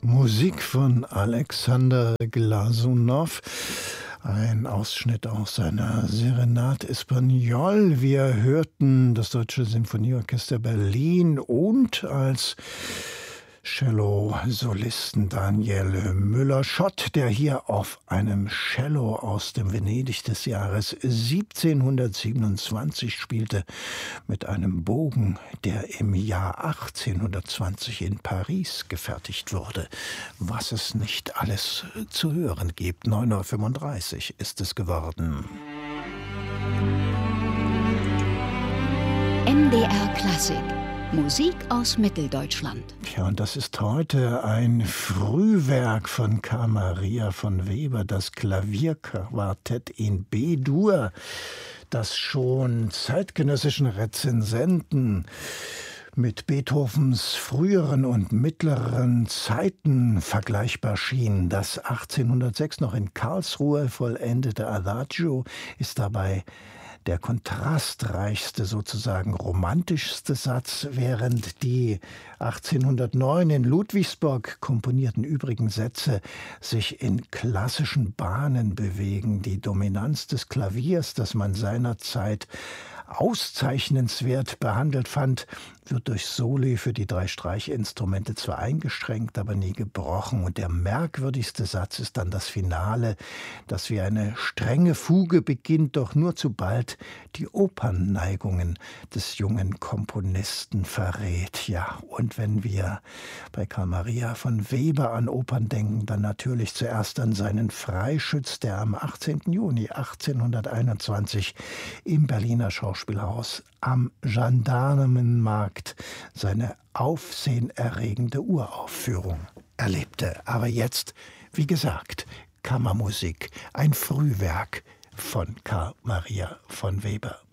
Musik von Alexander Glasunow, ein Ausschnitt aus seiner Serenade Espagnole. Wir hörten das Deutsche Sinfonieorchester Berlin und als Cello-Solisten Daniel Müller-Schott, der hier auf einem Cello aus dem Venedig des Jahres 1727 spielte, mit einem Bogen, der im Jahr 1820 in Paris gefertigt wurde. Was es nicht alles zu hören gibt. 9:35 Uhr ist es geworden. MDR Klassik. Musik aus Mitteldeutschland. Ja, und das ist heute ein Frühwerk von Carl Maria von Weber, das Klavierquartett in B-Dur, das schon zeitgenössischen Rezensenten mit Beethovens früheren und mittleren Zeiten vergleichbar schien. Das 1806 noch in Karlsruhe vollendete Adagio ist dabei der kontrastreichste, sozusagen romantischste Satz, während die 1809 in Ludwigsburg komponierten übrigen Sätze sich in klassischen Bahnen bewegen. Die Dominanz des Klaviers, das man seinerzeit auszeichnenswert behandelt fand, wird durch Soli für die 3 Streichinstrumente zwar eingeschränkt, aber nie gebrochen. Und der merkwürdigste Satz ist dann das Finale, das wie eine strenge Fuge beginnt, doch nur zu bald die Opernneigungen des jungen Komponisten verrät. Ja, und wenn wir bei Carl Maria von Weber an Opern denken, dann natürlich zuerst an seinen Freischütz, der am 18. Juni 1821 im Berliner Schauspielhaus am Gendarmenmarkt seine aufsehenerregende Uraufführung erlebte. Aber jetzt, wie gesagt, Kammermusik, ein Frühwerk von Carl Maria von Weber.